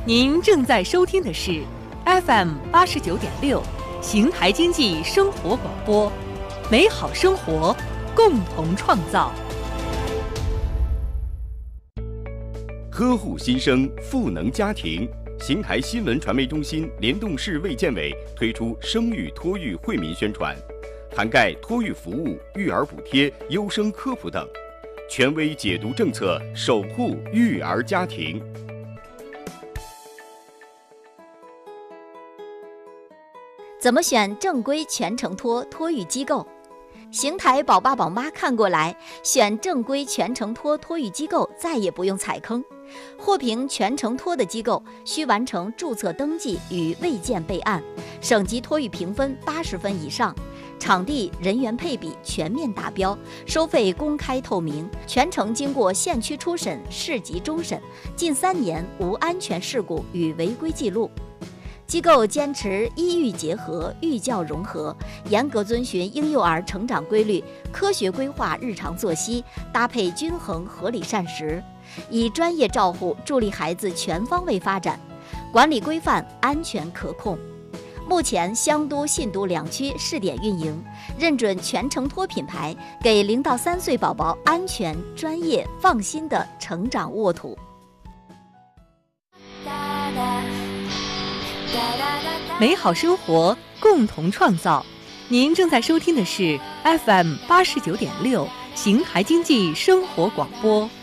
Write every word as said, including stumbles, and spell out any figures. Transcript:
您正在收听的是 F M 八十九点六邢台经济生活广播，美好生活，共同创造。 呵护新生，赋能家庭。邢台新闻传媒中心联动市卫健委推出生育托育惠民宣传，涵盖托育服务、育儿补贴、优生科普等，权威解读政策，守护育儿家庭。 怎么选正规全程托托育机构？邢台宝爸宝妈看过来，选正规全程托托育机构再也不用踩坑。获评全程托的机构需完成注册登记与卫健备案，省级托育评分八十分以上，场地人员配比全面达标，收费公开透明，全程经过县区初审、市级终审，近三年无安全事故与违规记录。机构坚持医育结合、育教融合，严格遵循婴幼儿成长规律，科学规划日常作息，搭配均衡合理膳食，以专业照护助力孩子全方位发展，管理规范、安全可控。目前湘都、信都两区试点运营，认准全程托品牌，给零到三岁宝宝安全、专业、放心的成长沃土。 美好生活，共同创造。您正在收听的是 F M 八十九点六邢台经济生活广播。